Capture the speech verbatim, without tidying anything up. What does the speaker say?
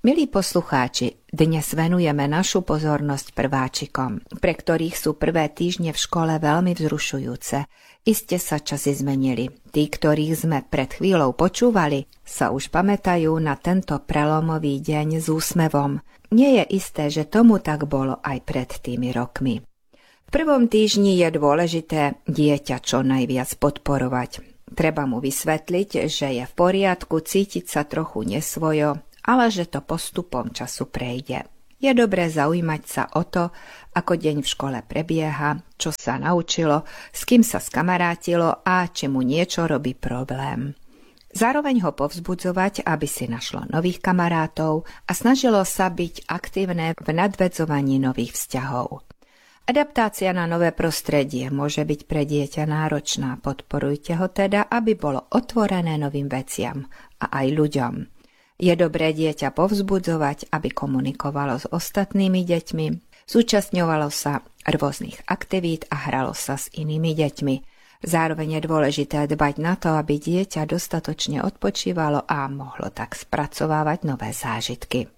Milí poslucháči, dnes venujeme našu pozornosť prváčikom, pre ktorých sú prvé týždne v škole veľmi vzrušujúce. Iste sa časy zmenili. Tí, ktorých sme pred chvíľou počúvali, sa už pamätajú na tento prelomový deň s úsmevom. Nie je isté, že tomu tak bolo aj pred tými rokmi. V prvom týždni je dôležité dieťa čo najviac podporovať. Treba mu vysvetliť, že je v poriadku cítiť sa trochu nesvojo, ale že to postupom času prejde. Je dobré zaujímať sa o to, ako deň v škole prebieha, čo sa naučilo, s kým sa skamarátilo a či mu niečo robí problém. Zároveň ho povzbudzovať, aby si našlo nových kamarátov a snažilo sa byť aktívne v nadvädzovaní nových vzťahov. Adaptácia na nové prostredie môže byť pre dieťa náročná. Podporujte ho teda, aby bolo otvorené novým veciam a aj ľuďom. Je dobré dieťa povzbudzovať, aby komunikovalo s ostatnými deťmi, zúčastňovalo sa rôznych aktivít a hralo sa s inými deťmi. Zároveň je dôležité dbať na to, aby dieťa dostatočne odpočívalo a mohlo tak spracovávať nové zážitky.